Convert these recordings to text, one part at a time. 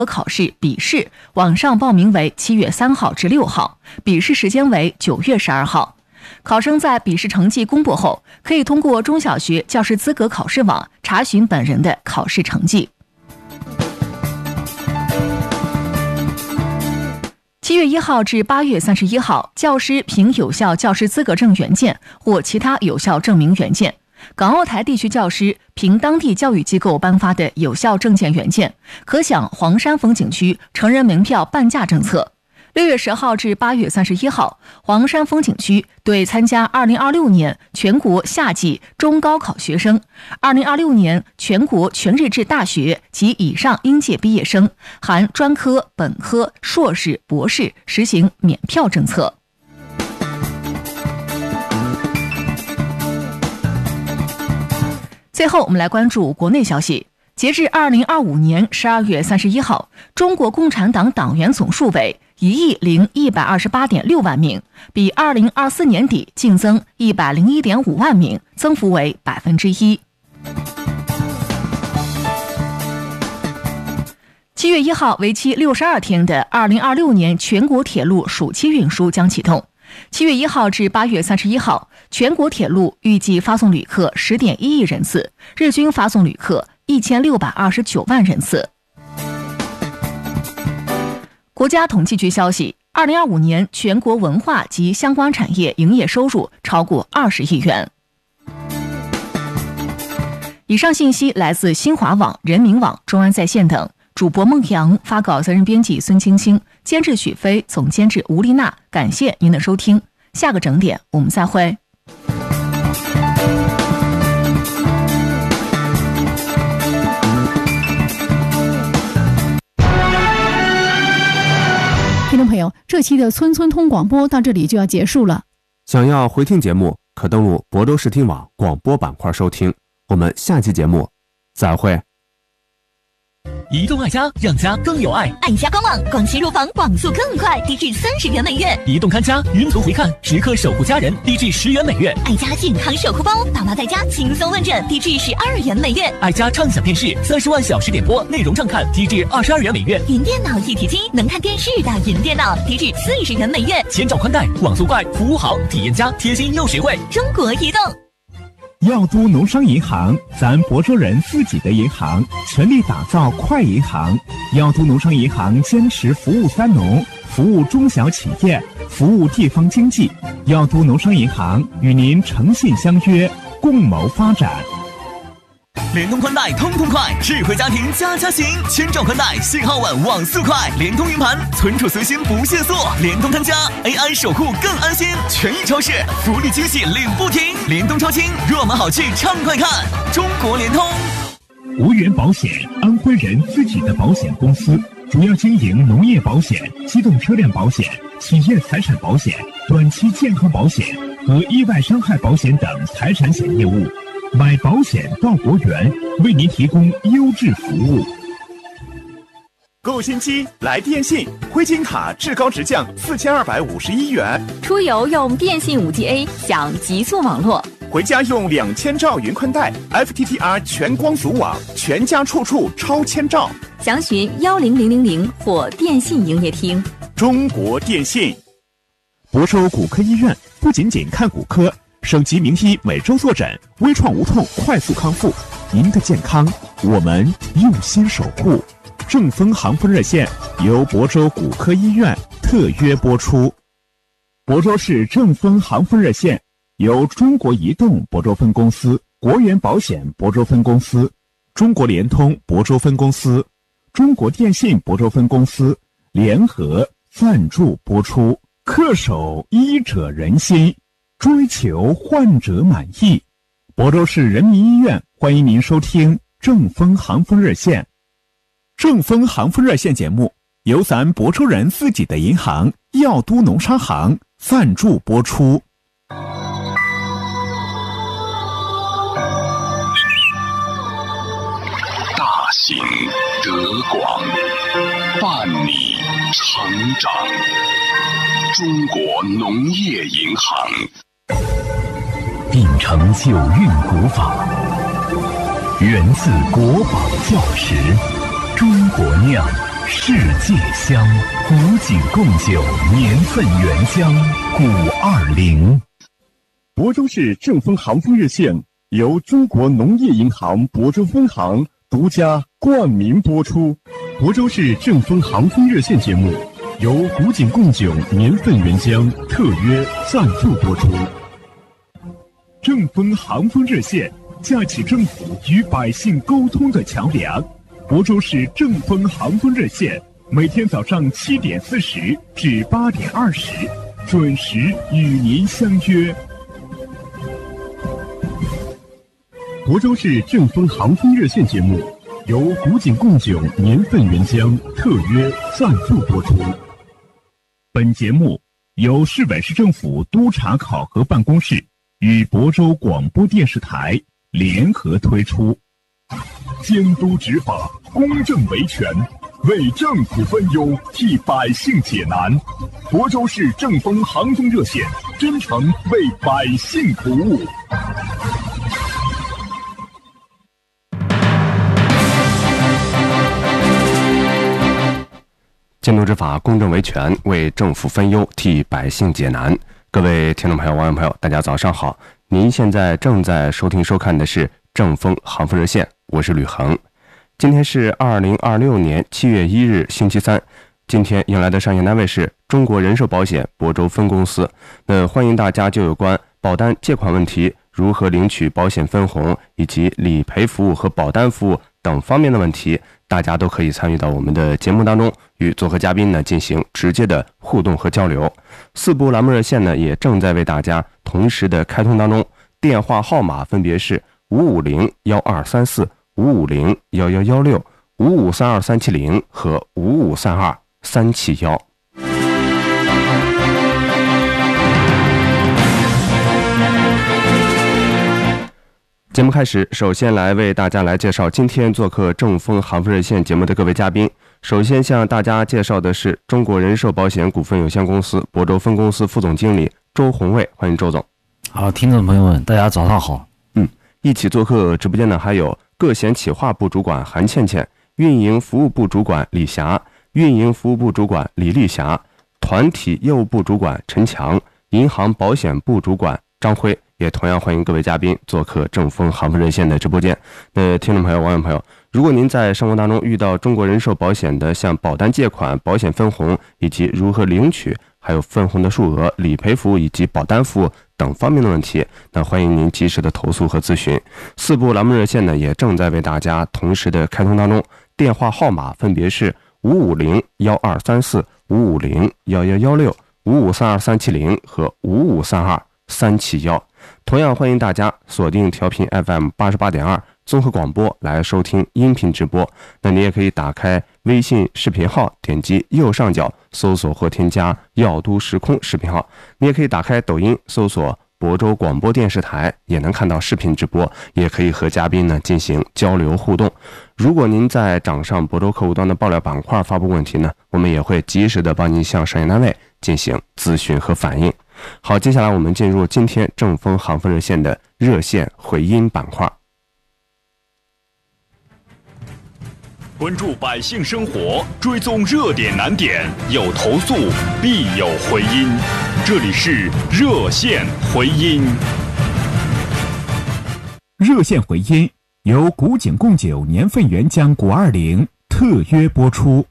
考试笔试网上报名为7月3号至6号，笔试时间为9月12号。考生在笔试成绩公布后，可以通过中小学教师资格考试网查询本人的考试成绩。7月1号至8月31号，教师凭有效教师资格证原件或其他有效证明原件，港澳台地区教师凭当地教育机构颁发的有效证件原件，可享黄山风景区成人门票半价政策。6月10号至8月31号，黄山风景区对参加2026年全国夏季中高考学生、2026年全国全日制大学及以上应届毕业生（含专科、本科、硕士、博士）实行免票政策。最后，我们来关注国内消息。截至2025年12月31号，中国共产党党员总数为10128.6万名，比2024年底净增101.5万名，增幅为1%。7月1号，为期62天的2026年全国铁路暑期运输将启动。7月1号至8月31号，全国铁路预计发送旅客10.1亿人次，日均发送旅客1629万人次。国家统计局消息，2025年全国文化及相关产业营业收入超过20亿元。以上信息来自新华网、人民网、中央在线等。主播孟阳，发稿责任编辑孙青青，监制许飞，总监制吴丽娜。感谢您的收听，下个整点我们再会。 听众朋友，这期的村村通广播到这里就要结束了。 想要回听节目，可登录亳州视听网广播板块收听。我们下期节目再会。 移动爱家，让家更有爱。 爱家官网广西入房网速更快，低至30元每月。 移动看家，云图回看，时刻守护家人，低至10元每月。 爱家健康守护包，爸妈在家轻松问诊，低至12元每月。 爱家畅享电视，30万小时点播，内容畅看，低至22元每月。 云电脑一体机，能看电视的云电脑，低至40元每月。 千兆宽带，网速快，服务好，体验佳，贴心又实惠。 中国移动。 耀都农商银行，咱亳州人自己的银行，全力打造快银行。耀都农商银行坚持服务三农，服务中小企业，服务地方经济。耀都农商银行与您诚信相约，共谋发展。 联通宽带通通快，智慧家庭家家行，千兆宽带，信号稳，网速快，联通云盘，存储随心不限速，联通看家 AI 守护更安心，权益超市福利惊喜领不停，联通超轻，热门好趣畅快看，中国联通。 无源保险，安徽人自己的保险公司，主要经营农业保险、机动车辆保险、企业财产保险、短期健康保险和意外伤害保险等财产险业务。买保险到国源，为您提供优质服务。 购新机来电信，灰金卡至高直降4251元， 出游用电信 5G A 享极速网络， 回家用2000兆云宽带 FTTR 全光阻网，全家处处超千兆。 详询10000或电信营业厅。 中国电信。 亳州骨科医院不仅仅看骨科，省级名医每周坐诊，微创无痛快速康复。您的健康，我们用心守护。正风航风热线由亳州骨科医院特约播出。亳州市正风航风热线由中国移动亳州分公司、国源保险亳州分公司、中国联通亳州分公司、中国电信亳州分公司联合赞助播出。恪守医者仁心，追求患者满意。亳州市人民医院欢迎您收听正风航风热线。正风航风热线节目由咱亳州人自己的银行耀都农商行赞助播出。 大行德广，伴你成长。中国农业银行秉承九韵古法，源自国宝教识，中国酿世界香，古井贡酒年份原浆520。 亳州市正丰航风热线由中国农业银行亳州分行独家冠名播出。亳州市正丰航风热线节目由古井贡酒年份原浆特约赞助播出。正丰航风热线架起政府与百姓沟通的桥梁。亳州市正丰航风热线每天早上7点40至8点20准时与您相约。亳州市正丰航风热线节目由古井贡酒年份原浆特约赞助播出。本节目由市委市政府督察考核办公室与亳州广播电视台联合推出。监督执法，公正维权，为政府分忧，替百姓解难。亳州市正丰航风热线真诚为百姓服务。 监督执法，公正维权，为政府分忧，替百姓解难。各位听众朋友、网友朋友，大家早上好！您现在正在收听收看的是正丰航风热线，我是吕恒。今天是2026年7月1日，星期三。今天迎来的上线单位是中国人寿保险亳州分公司。欢迎大家就有关保单借款问题、如何领取保险分红以及理赔服务和保单服务等方面的问题，大家都可以参与到我们的节目当中，与做客嘉宾呢进行直接的互动和交流。4部栏目热线呢也正在为大家同时的开通当中，电话号码分别是5501234、5501116、5532370和5532371。节目开始，首先来为大家来介绍今天做客正丰航风热线节目的各位嘉宾。首先向大家介绍的是中国人寿保险股份有限公司亳州分公司副总经理周宏卫，欢迎周总。 好，听众朋友们，大家早上好。 一起做客直播间的还有各险企划部主管韩倩倩、运营服务部主管李霞、运营服务部主管李丽霞、团体业务部主管陈强、银行保险部主管张辉，也同样欢迎各位嘉宾做客正丰航风热线的直播间。听众朋友、网友朋友，如果您在生活当中遇到中国人寿保险的像保单借款、保险分红以及如何领取，还有分红的数额、理赔服务以及保单服务等方面的问题，那欢迎您及时的投诉和咨询。4部栏目热线呢也正在为大家同时的开通当中，电话号码分别是5501234、5501116、5532370和5532371。同样欢迎大家锁定调频 FM 88.2综合广播来收听音频直播。那你也可以打开微信视频号，点击右上角搜索或添加耀都时空视频号。你也可以打开抖音搜索亳州广播电视台，也能看到视频直播，也可以和嘉宾呢进行交流互动。如果您在掌上亳州客户端的爆料板块发布问题呢，我们也会及时的帮您向商业单位进行咨询和反映。好，接下来我们进入今天正丰航风热线的热线回音板块。 关注百姓生活，追踪热点难点，有投诉必有回音。这里是热线回音。 热线回音由古井贡酒年份原浆520特约播出。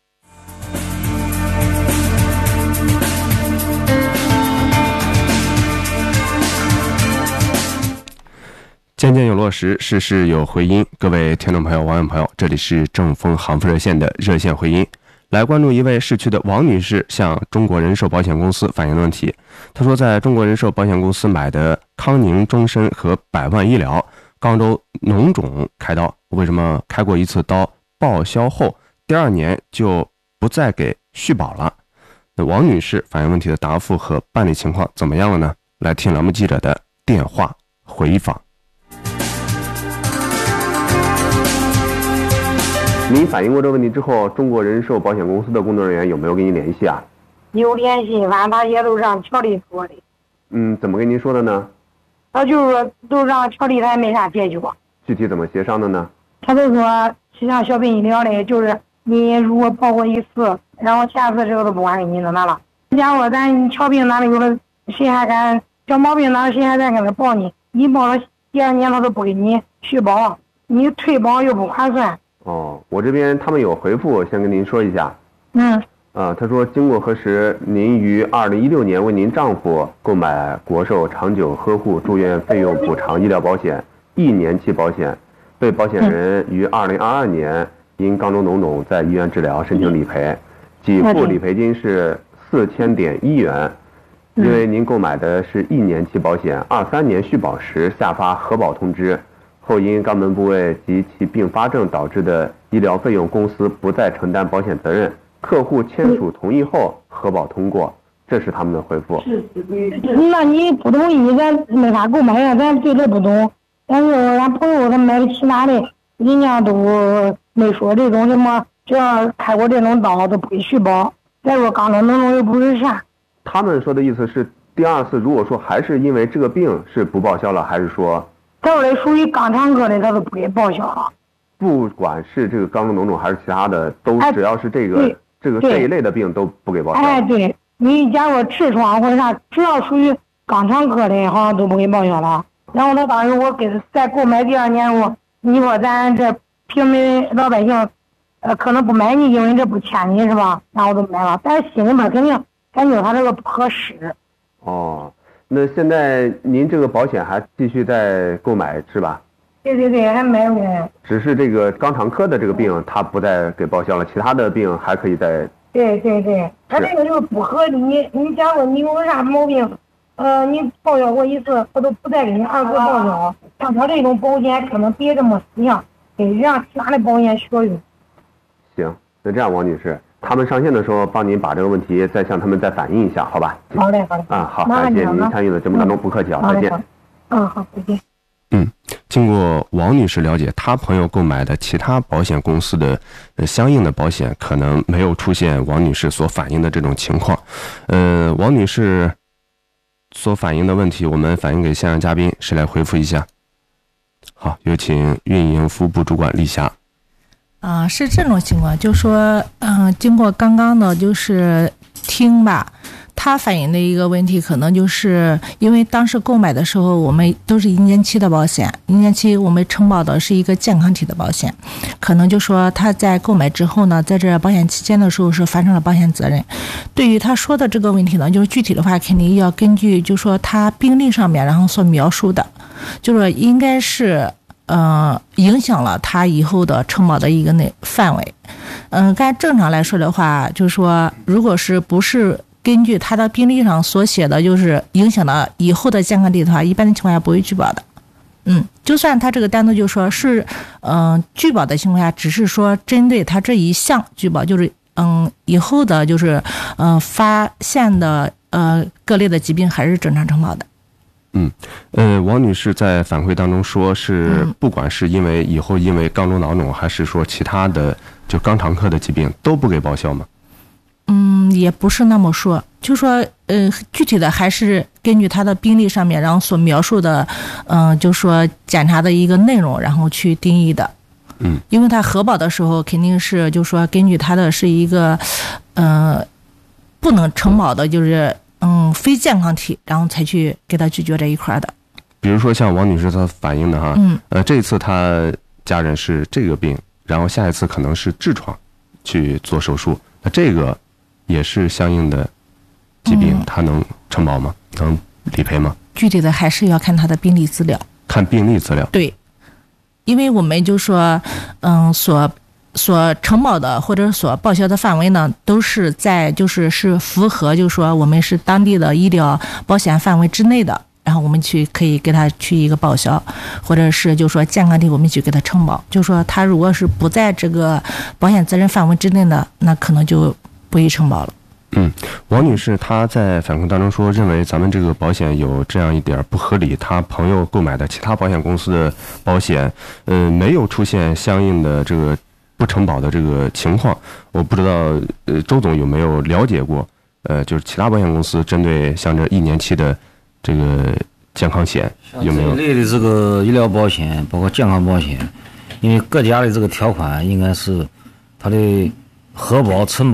件件有落实，事事有回音。各位听众朋友、网友朋友，这里是正丰航风热线的热线回音。来关注一位市区的王女士向中国人寿保险公司反映的问题。她说，在中国人寿保险公司买的康宁终身和百万医疗肛周脓肿开刀，为什么开过一次刀报销后第2年就不再给续保了？那王女士反映问题的答复和办理情况怎么样了呢？来听栏目记者的电话回访。您反映过这个问题之后，中国人寿保险公司的工作人员有没有跟您联系啊？ 有联系，反正他也都让调理说的。 怎么跟您说的呢？ 他就是说都让调理，他也没啥解决。 具体怎么协商的呢？ 他都说像小病医疗的，就是你如果报过一次，然后下次这个都不管给你那了。假如咱瞧病哪里有的，谁还敢小毛病哪谁还敢给他报你？你报了第2年他都不给你续保，你退保又不划算。 哦，我这边他们有回复，先跟您说一下。他说经过核实，您于2016年为您丈夫购买国寿长久呵护住院费用补偿医疗保险1年期保险，被保险人于2022年因肛中脓肿在医院治疗申请理赔，给付理赔金是4000.1元。因为您购买的是1年期保险，23年续保时下发核保通知，后因肛门部位及其并发症导致的医疗费用，公司不再承担保险责任。客户签署同意后核保通过，这是他们的回复。 那你不同意咱没法购买呀，咱对这不懂。但是俺朋友他买的其他的，人家都没说这种什么，只要开过这种刀都不给续保。再说肛中脓肿又不是啥。 他们说的意思是第2次如果说还是因为这个病是不报销了，还是说这类属于肛肠科的他都不给报销了？ 不管是这个肛中脓肿还是其他的，都只要是这一类的病都不给报销。 哎，对，你假如痔疮或者啥，只要属于肛肠科的，好像都不给报销了。然后他当时我给他再购买第2年，你说咱这平民老百姓，可能不买你，因为这不欠你是吧？然后我都买了，但是心里面肯定感觉他这个不合适。 哦，那现在您这个保险还继续在购买是吧？ 对，还买过。 只是这个肛肠科的这个病，他不再给报销了，其他的病还可以再。 对，他这个就是不合理。你假如你有啥毛病，你报销过一次，我都不再给你2次报销。像他这种保险可能别这么死样，让其他的保险学用。 行，那这样王女士，他们上线的时候帮您把这个问题再向他们再反映一下，好吧？ 好嘞。 好，感谢您参与的节目当中，不客气啊，再见。 好，再见。 经过王女士了解，她朋友购买的其他保险公司的相应的保险可能没有出现王女士所反映的这种情况。王女士所反映的问题，我们反映给线上嘉宾，谁来回复一下？好，有请运营服务部主管丽霞。 是这种情况，就说经过刚刚的就是听吧。他反映的一个问题，可能就是因为当时购买的时候，我们都是1年期的保险，1年期我们承保的是一个健康体的保险，可能就说他在购买之后呢，在这保险期间的时候是发生了保险责任。对于他说的这个问题呢，就是具体的话肯定要根据就说他病历上面然后所描述的，就是应该是影响了他以后的承保的一个范围。按正常来说的话，就是说如果是不是根据他的病历上所写的就是影响到以后的健康体的话，一般的情况下不会拒保的。就算他这个单子就说是拒保的情况下，只是说针对他这一项拒保，就是以后的就是发现的各类的疾病还是正常承保的。 王女士在反馈当中说是不管是因为以后因为肛中脓肿还是说其他的就肛肠科的疾病都不给报销吗？ 也不是那么说，就说具体的还是根据他的病历上面然后所描述的就说检查的一个内容然后去定义的。因为他核保的时候肯定是就说根据他的是一个不能承保的就是非健康体，然后才去给他拒绝这一块的。 比如说像王女士她反映的哈，这一次她家人是这个病，然后下一次可能是痔疮去做手术，那这个也是相应的疾病，她能承保吗？能理赔吗？ 具体的还是要看他的病历资料。 看病历资料。 对，因为我们就说所承保的或者所报销的范围呢，都是在是符合就是说我们是当地的医疗保险范围之内的，然后我们可以给他去一个报销，或者是就说健康体我们去给他承保。就说他如果是不在这个保险责任范围之内的，那可能就不予承保了。 王女士她在反馈当中说，认为咱们这个保险有这样一点不合理，她朋友购买的其他保险公司的保险没有出现相应的这个不承保的这个情况。我不知道周总有没有了解过就是其他保险公司针对像这1年期的这个健康险有没有这一类的这个医疗保险包括健康保险，因为各家的这个条款应该是它的核保、承保